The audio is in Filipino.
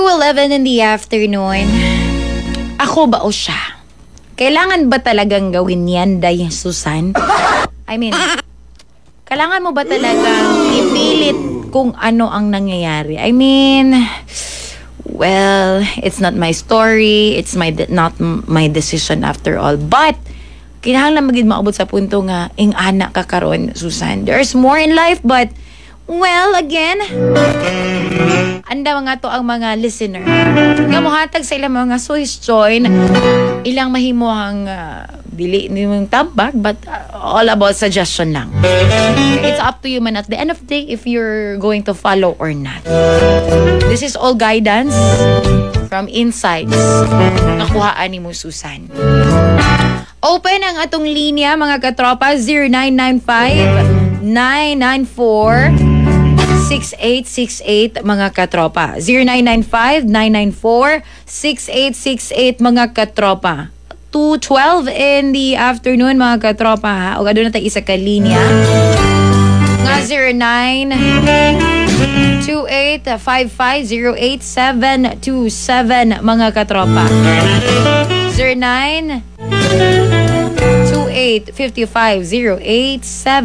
2:11 in the afternoon. Ako ba o siya? Kailangan ba talagang gawin yan, Day Susan? I mean, kailangan mo ba talagang ipilit kung ano ang nangyayari? I mean, well, it's not my story. It's not my decision after all. But, kinahanglan maging maabot sa punto nga, ing anak ka karon, Susan. There's more in life, but, well, again, anda mga to ang mga listener. Nga muhatag sa ilang mga suggestion, ilang mahimo ang dili ni mong tabak, but all about suggestion lang. It's up to you man at the end of the day if you're going to follow or not. This is all guidance from insights nakuhaan ni mo, Susan. Open ang atong linya, mga katropa, 0995-994-6868, mga katropa. 0995-994-6868, mga katropa. 2:12 in the afternoon, mga katropa, ha? O gado na tayo isa ka linya. Nga 0928-5508-727, mga katropa. 0928-5508-7